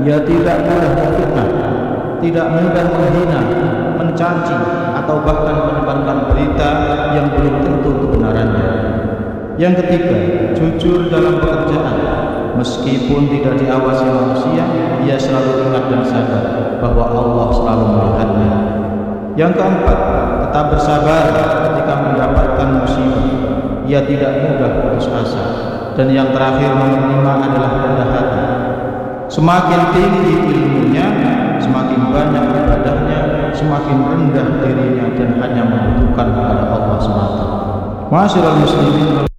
Ia tidak mudah memfitnah, tidak mudah menghina, mencaci, atau bahkan menyebarkan berita yang belum tentu kebenarannya. Yang ketiga, jujur dalam pekerjaan. Meskipun tidak diawasi manusia, ia selalu ingat dan sadar bahwa Allah selalu melihatnya. Yang keempat, tetap bersabar ketika mendapatkan musibah. Ia tidak mudah putus asa. Dan yang terakhir, nomor 5 adalah rendah hati. Semakin tinggi ilmunya, semakin banyak ibadahnya, semakin rendah dirinya dan hanya membutuhkan kepada Allah semata. Ma'asyiral muslimin